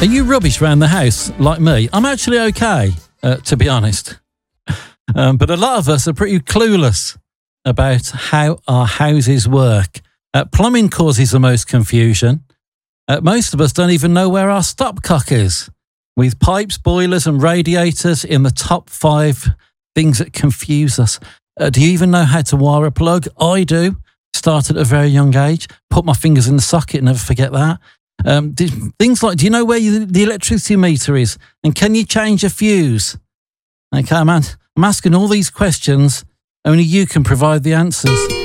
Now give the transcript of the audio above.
Are you rubbish around the house like me? I'm actually okay, to be honest. But a lot of us are pretty clueless about how our houses work. Plumbing causes the most confusion. Most of us don't even know where our stopcock is, with pipes, boilers and radiators in the top 5 things that confuse us. Do you even know how to wire a plug? I do. Started at a very young age. Put my fingers in the socket, never forget that. Things like, do you know where the electricity meter is? And can you change a fuse? Okay, man, I'm asking all these questions. Only you can provide the answers.